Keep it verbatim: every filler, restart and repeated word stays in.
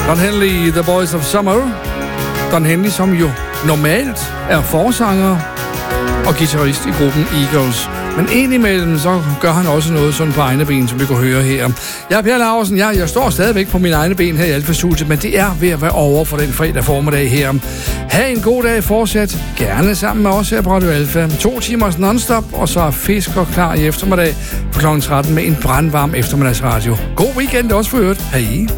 Don Henley, The Boys of Summer. Don Henley, som jo normalt er forsanger og guitarist i gruppen Eagles. Men indimellem, så gør han også noget sådan på egne ben, som vi kan høre her. Jeg er Per Laursen, jeg, jeg står stadigvæk på mine egne ben her i Alfa Studiet, men det er ved at være over for den fredag formiddag her. Ha' en god dag fortsat, gerne sammen med os her på Radio Alfa. To timers non-stop, og så er Fisker klar i eftermiddag på klokken tretten med en brandvarm eftermiddagsradio. God weekend også for øvrigt. Hej.